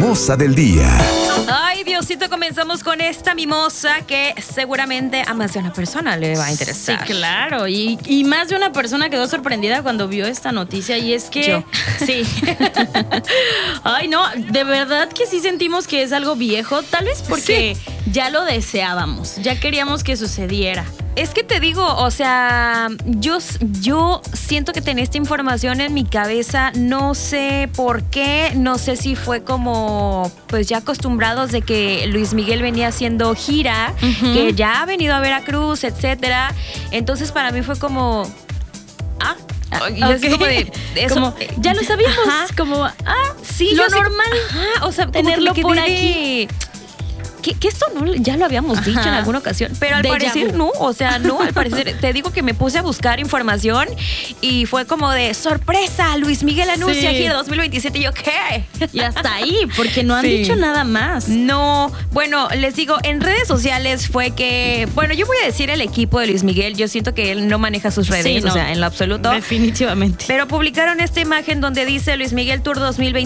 mimosa del día. Ay, Diosito, comenzamos con esta mimosa que seguramente a más de una persona le va a interesar. Sí, claro. Y más de una persona quedó sorprendida cuando vio esta noticia. Y es que... Yo. Sí. Ay, no, de verdad que sí sentimos que es algo viejo. Tal vez porque ya lo deseábamos. Ya queríamos que sucediera. Es que te digo, o sea, yo siento que tenía esta información en mi cabeza, no sé por qué, no sé si fue como, pues ya acostumbrados de que Luis Miguel venía haciendo gira, que ya ha venido a Veracruz, etcétera. Entonces para mí fue como, y yo así como de eso, como, ya lo sabíamos, como, sí, lo yo normal, o sea, tenerlo como que por me quedé aquí. Que esto no, ya lo habíamos dicho en alguna ocasión, pero al Déjà parecer vu. no, o sea, no, al parecer, te digo que me puse a buscar información y fue como de sorpresa, Luis Miguel anuncia Sí. gira 2027 y yo, ¿qué? Y hasta ahí, porque no han Sí. dicho nada más. No, bueno, les digo, en redes sociales fue que, bueno, yo voy a decir el equipo de Luis Miguel, yo siento que él no maneja sus redes, Sí, no. o sea, en lo absoluto. Definitivamente. Pero publicaron esta imagen donde dice Luis Miguel Tour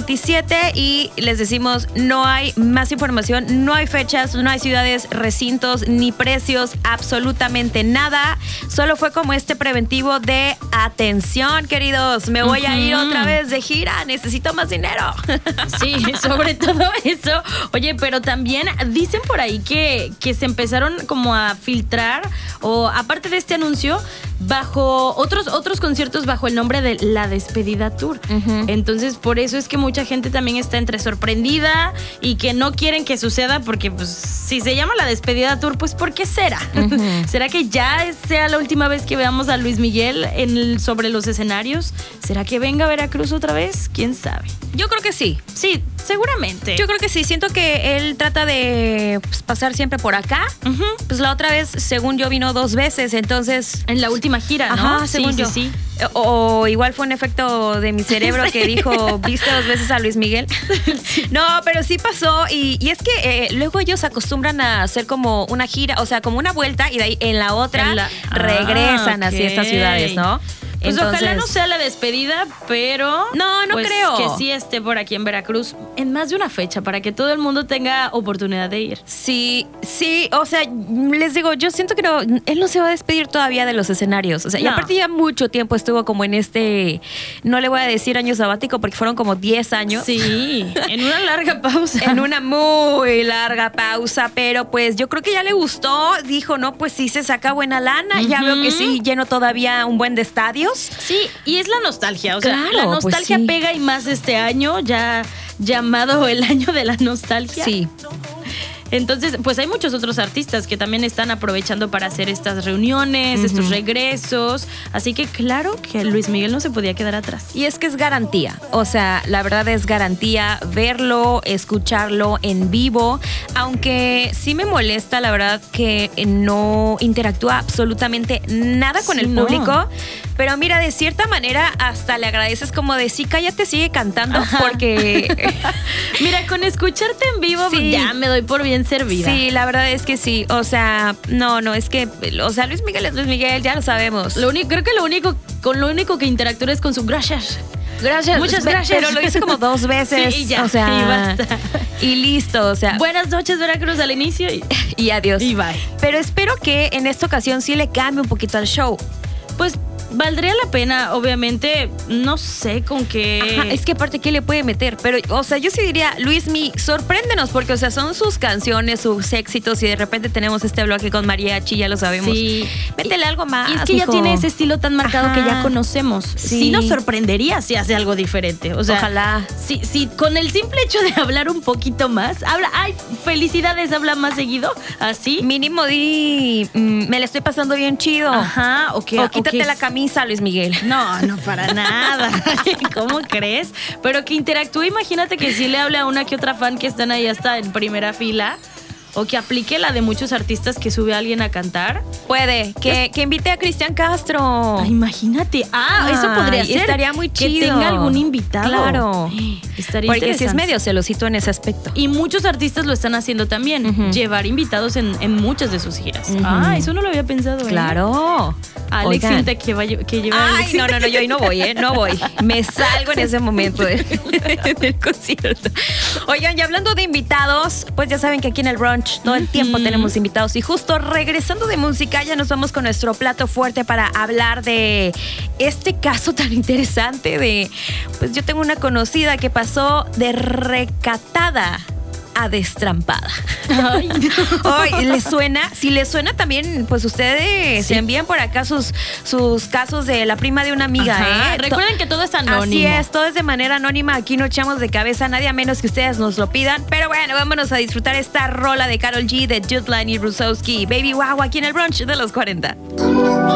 2027 y les decimos, no hay más información, no hay fechas, no hay ciudades, recintos, ni precios, absolutamente nada. Solo fue como este preventivo de atención, queridos, me voy a ir otra vez de gira, necesito más dinero. Sí, sobre todo eso. Oye, pero también dicen por ahí que se empezaron como a filtrar, o aparte de este anuncio, bajo otros conciertos bajo el nombre de La Despedida Tour. Entonces, por eso es que mucha gente también está entre sorprendida y que no quieren que suceda, porque pues si se llama La Despedida Tour, pues ¿por qué será? ¿Será que ya sea la última vez que veamos a Luis Miguel sobre los escenarios? ¿Será que venga a Veracruz otra vez? ¿Quién sabe? Yo creo que sí. Sí, seguramente. Yo creo que sí, siento que él trata de pues, pasar siempre por acá. Pues la otra vez, según yo, vino 2 veces, entonces... En la última gira, ¿no? Ajá, según yo. Sí. O igual fue un efecto de mi cerebro que dijo, ¿viste 2 veces a Luis Miguel? No, pero sí pasó y es que luego ellos acostumbran a hacer como una gira, o sea, como una vuelta y de ahí en la otra regresan hacia estas ciudades, ¿no? Pues entonces, ojalá no sea la despedida, pero... No pues, creo. que sí esté por aquí en Veracruz en más de una fecha para que todo el mundo tenga oportunidad de ir. Sí, o sea, les digo, yo siento que no, él no se va a despedir todavía de los escenarios. O sea, y No. aparte ya mucho tiempo estuvo como en este, no le voy a decir año sabático porque fueron como 10 años. Sí, en una larga pausa. En una muy larga pausa, pero pues yo creo que ya le gustó. Dijo, no, pues sí se saca buena lana. Ya veo que sí lleno todavía un buen de estadios. Sí, y es la nostalgia, o sea, Claro, la pues nostalgia sí. pega y más este año, ya llamado el año de la nostalgia. Sí. Entonces, pues hay muchos otros artistas que también están aprovechando para hacer estas reuniones, estos regresos. Así que claro que Luis Miguel no se podía quedar atrás. Y es que es garantía, o sea, la verdad es garantía verlo, escucharlo en vivo, aunque sí me molesta, la verdad, que no interactúa absolutamente nada con Sí, el no. público, pero mira, de cierta manera hasta le agradeces como de sí, cállate, sigue cantando, porque... Mira, con escucharte en vivo Sí. ya me doy por bien servida. Sí, la verdad es que sí, o sea, no, es que, o sea, Luis Miguel es Luis Miguel, ya lo sabemos. Creo que lo único que interactúa es con su gracias. Gracias. Muchas gracias. Pero lo hice como 2 veces. Sí, y ya, o sea, y basta. Y listo, o sea. Buenas noches, Veracruz, al inicio Y adiós. y bye. Pero espero que en esta ocasión sí le cambie un poquito al show. Pues valdría la pena, obviamente, no sé con qué... Ajá, es que aparte, ¿qué le puede meter? Pero, o sea, yo sí diría, Luismi, sorpréndenos, porque, o sea, son sus canciones, sus éxitos, y de repente tenemos este bloque con mariachi, ya lo sabemos. Sí. Métele algo más, Y es que ya mijo. tiene ese estilo tan marcado que ya conocemos. Sí. Sí nos sorprendería si hace algo diferente. O sea, Ojalá. Si con el simple hecho de hablar un poquito más, felicidades, habla más seguido, así. Mínimo me la estoy pasando bien chido. Ajá, O quítate la camisa, Luis Miguel. No, para nada. ¿Cómo crees? Pero que interactúe, imagínate que sí le hable a una que otra fan que están ahí hasta en primera fila. O que aplique la de muchos artistas que sube a alguien a cantar. Puede, que invite a Cristian Castro. Imagínate. Eso podría ser. Estaría muy chido. Que tenga algún invitado. Claro. Estaría Porque interesante. sí es medio celosito en ese aspecto. Y muchos artistas lo están haciendo también. Llevar invitados en muchas de sus giras. Eso no lo había pensado. Claro. Alex Oigan. Intec que lleva Ay, no, yo ahí no voy, no voy. Me salgo en ese momento del concierto. Oigan, y hablando de invitados, pues ya saben que aquí en el brunch todo el tiempo tenemos invitados. Y justo regresando de música, ya nos vamos con nuestro plato fuerte para hablar de este caso tan interesante de, pues yo tengo una conocida que pasó de recatada a destrampada. Ay, no. Ay, ¿les suena? Si les suena también, pues ustedes se envían por acá sus casos de la prima de una amiga, Ajá. ¿eh? Recuerden que todo es anónimo. Así es, todo es de manera anónima. Aquí no echamos de cabeza a nadie a menos que ustedes nos lo pidan. Pero bueno, vámonos a disfrutar esta rola de Karol G, de Jude Line y Rusowski. Baby Wow, aquí en el brunch de los 40.